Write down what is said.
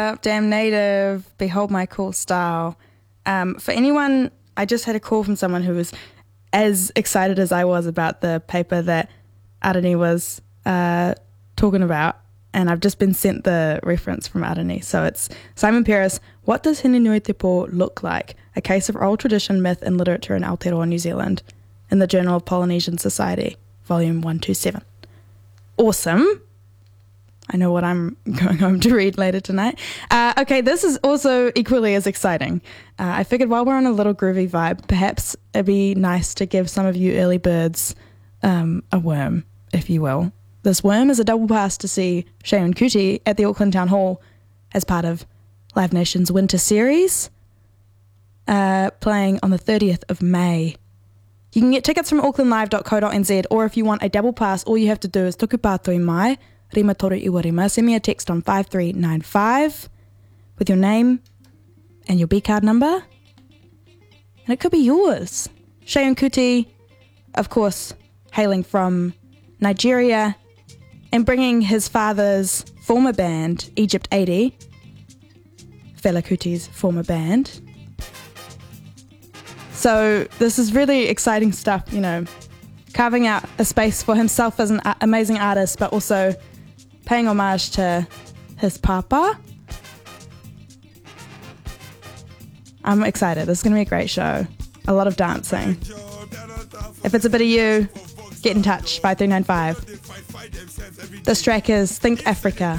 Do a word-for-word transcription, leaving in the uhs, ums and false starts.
Africa, Damn Native, Behold My Cool Style. Um, for anyone, I just had a call from someone who was as excited as I was about the paper that Arani was uh, talking about, and I've just been sent the reference from Arani. So it's Simon Paris, What Does Hine Nui Te Po Look Like? A Case of Oral Tradition, Myth and Literature in Aotearoa, New Zealand, in the Journal of Polynesian Society, volume one twenty-seven. Awesome. I know what I'm going home to read later tonight. Uh, okay, this is also equally as exciting. Uh, I figured while we're on a little groovy vibe, perhaps it'd be nice to give some of you early birds um, a worm, if you will. This worm is a double pass to see Seun Kuti at the Auckland Town Hall as part of Live Nation's Winter Series, uh, playing on the thirtieth of May. You can get tickets from auckland live dot co dot n z, or if you want a double pass, all you have to do is tuku pātoi mai, rima toru iwa rima, send me a text on five three nine five with your name and your B card number, and it could be yours. Seun Kuti, of course, hailing from Nigeria and bringing his father's former band, Egypt eighty, Fela Kuti's former band. So this is really exciting stuff, you know, carving out a space for himself as an a- amazing artist, but also paying homage to his papa. I'm excited. This is going to be a great show. A lot of dancing. If it's a bit of you, get in touch, five three nine five. This track is Think Africa.